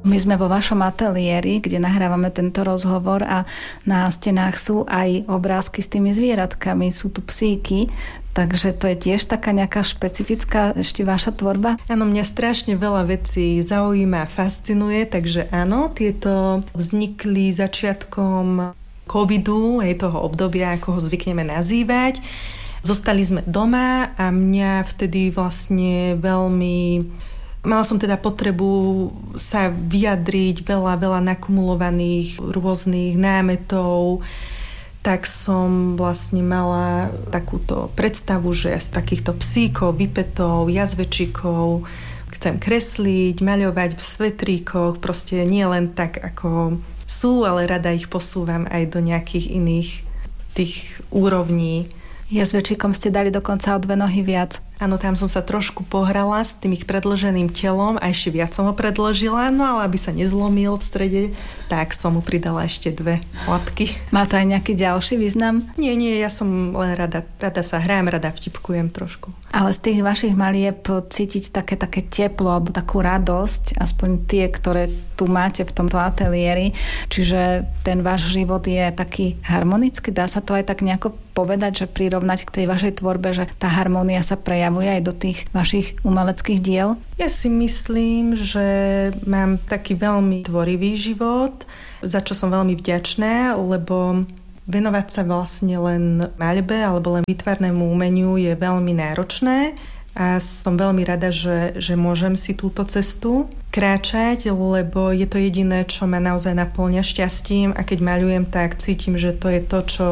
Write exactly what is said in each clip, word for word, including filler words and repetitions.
My sme vo vašom ateliéri, kde nahrávame tento rozhovor a na stenách sú aj obrázky s tými zvieratkami, sú tu psíky, takže to je tiež taká nejaká špecifická ešte vaša tvorba? Áno, mňa strašne veľa vecí zaujíma a fascinuje, takže áno, tieto vznikli začiatkom covidu, aj toho obdobia, ako ho zvykneme nazývať. Zostali sme doma a mňa vtedy vlastne veľmi... Mala som teda potrebu sa vyjadriť, veľa, veľa nakumulovaných rôznych námetov, tak som vlastne mala takúto predstavu, že z takýchto psíkov, vypetov, jazvečíkov chcem kresliť, maľovať v svetríkoch, proste nie len tak, ako sú, ale rada ich posúvam aj do nejakých iných tých úrovní. Jazvečíkom ste dali dokonca o dve nohy viac. Áno, tam som sa trošku pohrala s tým ich predĺženým telom a ešte viac som ho predĺžila, no ale aby sa nezlomil v strede, tak som mu pridala ešte dve labky. Má to aj nejaký ďalší význam? Nie, nie, ja som len rada, rada sa hrám, rada vtipkujem trošku. Ale z tých vašich malieb cítiť také, také teplo alebo takú radosť, aspoň tie, ktoré tu máte v tomto ateliéri, čiže ten váš život je taký harmonický, dá sa to aj tak nejako povedať, že prirovnať k tej vašej tvorbe, že tá harmónia sa prejavuje aj do tých vašich umeleckých diel? Ja si myslím, že mám taký veľmi tvorivý život, za čo som veľmi vďačná, lebo venovať sa vlastne len maľbe alebo len výtvarnému umeniu je veľmi náročné a som veľmi rada, že, že môžem si túto cestu kráčať, lebo je to jediné, čo ma naozaj naplňa šťastím a keď maľujem, tak cítim, že to je to, čo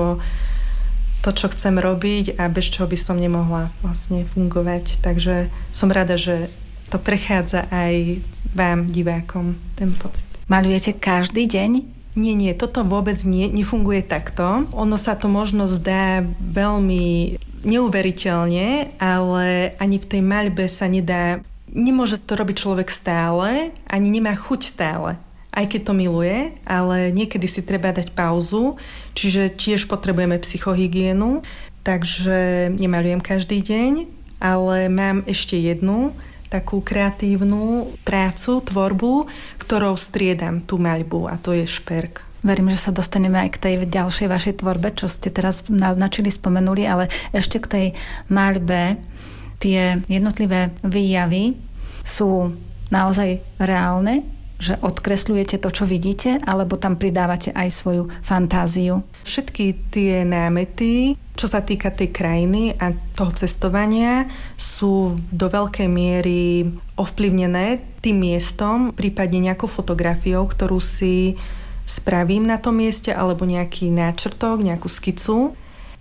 to, čo chcem robiť a bez čoho by som nemohla vlastne fungovať. Takže som rada, že to prechádza aj vám, divákom, ten pocit. Maľujete každý deň? Nie, nie, toto vôbec nie, nefunguje takto. Ono sa to možno zdá veľmi neuveriteľne, ale ani v tej maľbe sa nedá, nemôže to robiť človek stále, ani nemá chuť stále. Aj keď to miluje, ale niekedy si treba dať pauzu, čiže tiež potrebujeme psychohygienu, takže nemaľujem každý deň, ale mám ešte jednu takú kreatívnu prácu, tvorbu, ktorou striedam tú maľbu a to je šperk. Verím, že sa dostaneme aj k tej ďalšej vašej tvorbe, čo ste teraz naznačili, spomenuli, ale ešte k tej maľbe. Tie jednotlivé výjavy sú naozaj reálne, že odkresľujete to, čo vidíte, alebo tam pridávate aj svoju fantáziu? Všetky tie námety, čo sa týka tej krajiny a toho cestovania, sú do veľkej miery ovplyvnené tým miestom, prípadne nejakou fotografiou, ktorú si spravím na tom mieste, alebo nejaký náčrtok, nejakú skicu.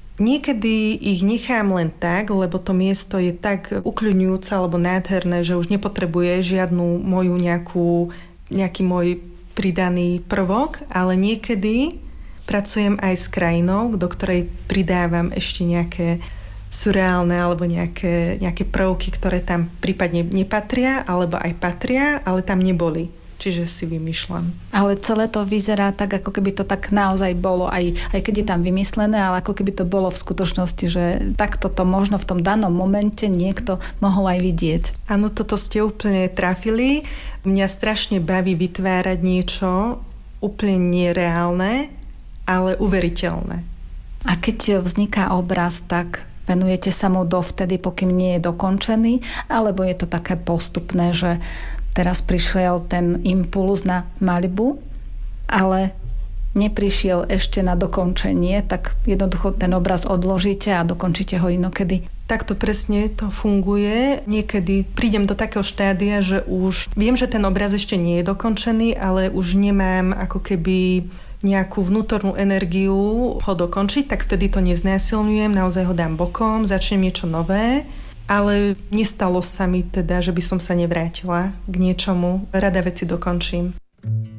Niekedy ich nechám len tak, lebo to miesto je tak ukľudňujúce alebo nádherné, že už nepotrebuje žiadnu moju nejakú nejaký môj pridaný prvok, ale niekedy pracujem aj s krajinou, do ktorej pridávam ešte nejaké surreálne alebo nejaké, nejaké prvky, ktoré tam prípadne nepatria, alebo aj patria, ale tam neboli. Čiže si vymýšľam. Ale celé to vyzerá tak, ako keby to tak naozaj bolo, aj, aj keď je tam vymyslené, ale ako keby to bolo v skutočnosti, že takto to možno v tom danom momente niekto mohol aj vidieť. Áno, toto ste úplne trafili. Mňa strašne baví vytvárať niečo úplne nereálne, ale uveriteľné. A keď vzniká obraz, tak venujete sa mu dovtedy, pokým nie je dokončený, alebo je to také postupné, že teraz prišiel ten impuls na maľbu, ale neprišiel ešte na dokončenie, tak jednoducho ten obraz odložíte a dokončíte ho inokedy. Takto presne to funguje. Niekedy prídem do takého štádia, že už viem, že ten obraz ešte nie je dokončený, ale už nemám ako keby nejakú vnútornú energiu ho dokončiť, tak vtedy to neznásilňujem, naozaj ho dám bokom, začnem niečo nové. Ale nestalo sa mi teda, že by som sa nevrátila k niečomu. Rada veci dokončím.